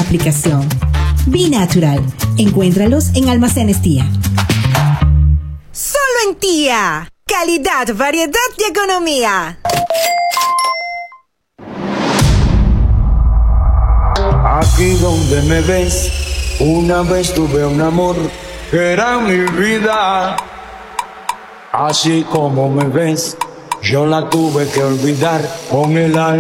aplicación. Be Natural. Encuéntralos en Almacenes Tía. Solo en Tía. Calidad, variedad y economía. Aquí donde me ves, una vez tuve un amor que era mi vida. Así como me ves, yo la tuve que olvidar con el alma.